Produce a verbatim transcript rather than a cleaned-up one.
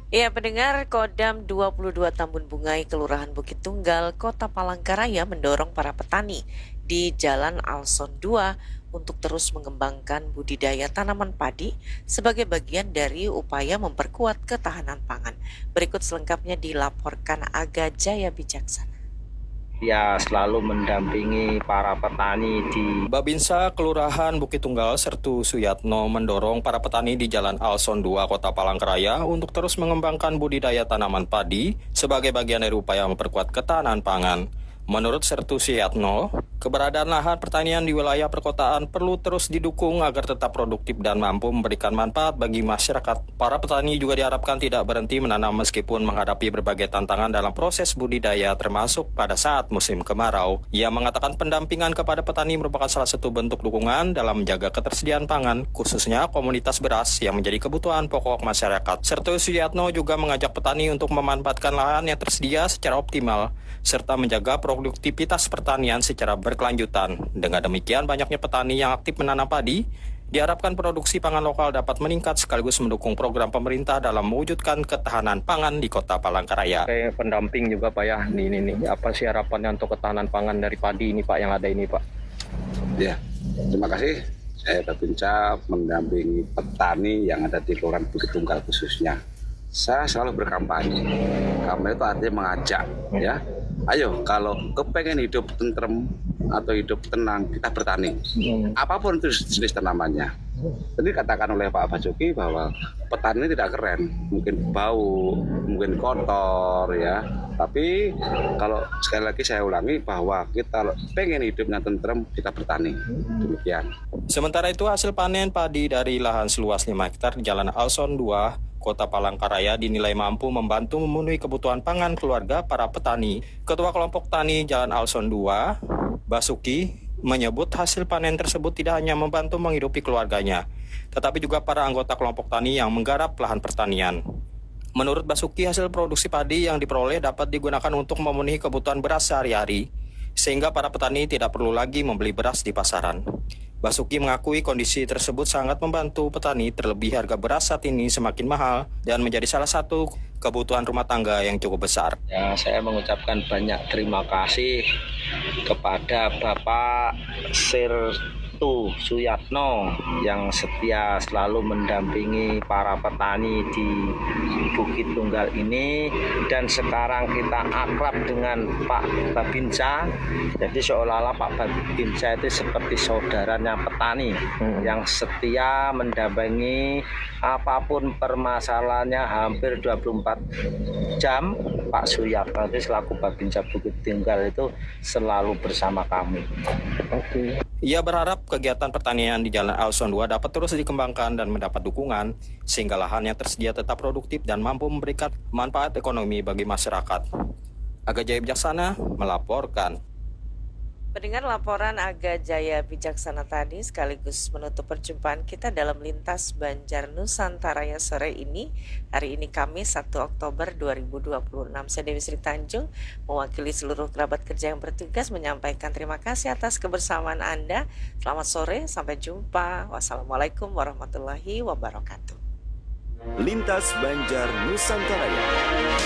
Ya, pendengar Kodam dua puluh dua Tambun Bungai, Kelurahan Bukit Tunggal, Kota Palangkaraya mendorong para petani di Jalan Alson dua untuk terus mengembangkan budidaya tanaman padi sebagai bagian dari upaya memperkuat ketahanan pangan. Berikut selengkapnya dilaporkan Aga Jaya Bijaksana. Ya, selalu mendampingi para petani di Babinsa Kelurahan Bukit Tunggal Sertu Suyatno mendorong para petani di Jalan Alson dua Kota Palangkaraya untuk terus mengembangkan budidaya tanaman padi sebagai bagian dari upaya memperkuat ketahanan pangan. Menurut Sertu Suyatno, keberadaan lahan pertanian di wilayah perkotaan perlu terus didukung agar tetap produktif dan mampu memberikan manfaat bagi masyarakat. Para petani juga diharapkan tidak berhenti menanam meskipun menghadapi berbagai tantangan dalam proses budidaya termasuk pada saat musim kemarau. Ia mengatakan pendampingan kepada petani merupakan salah satu bentuk dukungan dalam menjaga ketersediaan pangan, khususnya komunitas beras yang menjadi kebutuhan pokok masyarakat. Sertu Suyatno juga mengajak petani untuk memanfaatkan lahan yang tersedia secara optimal, serta menjaga produktivitas pertanian secara berkelanjutan. Dengan demikian, banyaknya petani yang aktif menanam padi, diharapkan produksi pangan lokal dapat meningkat sekaligus mendukung program pemerintah dalam mewujudkan ketahanan pangan di Kota Palangkaraya. Kayak pendamping juga Pak ya, ini, ini, ini. Apa sih harapannya untuk ketahanan pangan dari padi ini Pak yang ada ini Pak? Ya, terima kasih. Saya Babinsa mendampingi petani yang ada di Kelurahan Bukit Tunggal khususnya. Saya selalu berkampanye. Kampanye itu artinya mengajak, ya. Ayo, kalau kepengen hidup tentrem atau hidup tenang, kita bertani. Hmm. Apapun itu jenis tanamannya. Tadi katakan oleh Pak Basuki bahwa petani tidak keren, mungkin bau, mungkin kotor, ya. Tapi kalau sekali lagi saya ulangi bahwa kita pengen hidupnya tentrem, kita bertani. Demikian. Sementara itu hasil panen padi dari lahan seluas lima hektar di Jalan Alson dua, Kota Palangkaraya dinilai mampu membantu memenuhi kebutuhan pangan keluarga para petani. Ketua Kelompok Tani Jalan Alson dua, Basuki, menyebut hasil panen tersebut tidak hanya membantu menghidupi keluarganya, tetapi juga para anggota kelompok tani yang menggarap lahan pertanian. Menurut Basuki, hasil produksi padi yang diperoleh dapat digunakan untuk memenuhi kebutuhan beras sehari-hari, sehingga para petani tidak perlu lagi membeli beras di pasaran. Basuki mengakui kondisi tersebut sangat membantu petani, terlebih harga beras saat ini semakin mahal dan menjadi salah satu kebutuhan rumah tangga yang cukup besar. Ya, saya mengucapkan banyak terima kasih kepada Bapak Sertu Suyatno yang setia selalu mendampingi para petani di Bukit Tunggal ini, dan sekarang kita akrab dengan Pak Babinsa. Jadi seolah-olah Pak Babinsa itu seperti saudaranya petani hmm. yang setia mendampingi apapun permasalahannya hampir dua puluh empat jam. Pak Suyatno itu selaku Babinsa Bukit Tunggal itu selalu bersama kami. Oke. Ia berharap kegiatan pertanian di Jalan Alson dua dapat terus dikembangkan dan mendapat dukungan sehingga lahan yang tersedia tetap produktif dan mampu memberikan manfaat ekonomi bagi masyarakat. Aga Jaya Bijaksana melaporkan. Mendengar laporan Aga Jaya Bijaksana tadi sekaligus menutup perjumpaan kita dalam Lintas Banjar Nusantara ya sore ini. Hari ini Kamis satu Oktober dua ribu dua puluh enam. Saya Dewi Sri Tanjung mewakili seluruh kerabat kerja yang bertugas menyampaikan terima kasih atas kebersamaan Anda. Selamat sore, sampai jumpa. Wassalamualaikum warahmatullahi wabarakatuh. Lintas Banjar Nusantara.